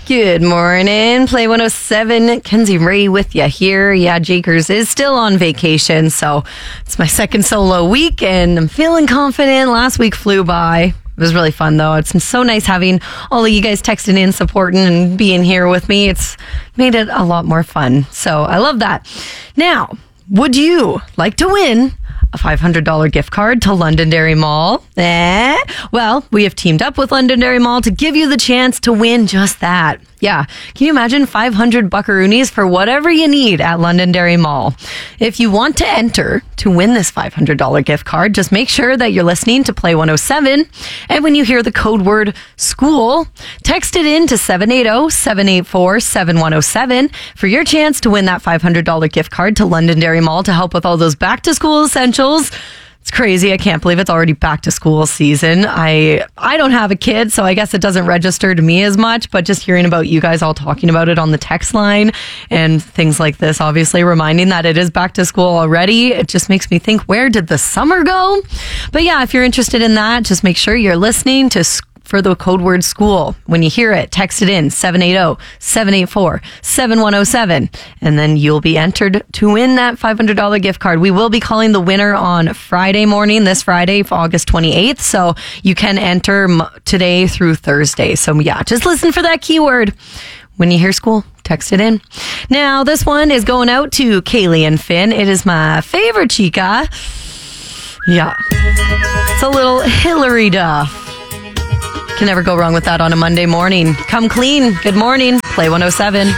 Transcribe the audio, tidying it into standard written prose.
Good morning. Play 107. Kenzie Ray with you here. Yeah, Jakers is still on vacation, so it's my second solo week, and I'm feeling confident. Last week flew by. It was really fun, though. It's been so nice having all of you guys texting in, supporting, and being here with me. It's made it a lot more fun, so I love that. Now, would you like to win a $500 gift card to Londonderry Mall? Well, we have teamed up with Londonderry Mall to give you the chance to win just that. Yeah. Can you imagine 500 buckaroonies for whatever you need at Londonderry Mall? If you want to enter to win this $500 gift card, just make sure that you're listening to Play 107. And when you hear the code word school, text it in to 780-784-7107 for your chance to win that $500 gift card to Londonderry Mall to help with all those back to school essentials. It's crazy. I can't believe it's already back to school season. I don't have a kid, so I guess it doesn't register to me as much, but just hearing about you guys all talking about it on the text line and things like this, obviously reminding that it is back to school already, it just makes me think, where did the summer go? But yeah, if you're interested in that, just make sure you're listening to for the code word school. When you hear it, text it in 780-784-7107, and then you'll be entered to win that $500 gift card. We will be calling the winner on Friday morning, this Friday, August 28th. So you can enter today through Thursday. So yeah, just listen for that keyword. When you hear school, text it in. Now, this one is going out to Kaylee and Finn. It is my favorite chica. Yeah. It's a little Hillary Duff. Can never go wrong with that on a Monday morning. Come clean. Good morning. Play 107.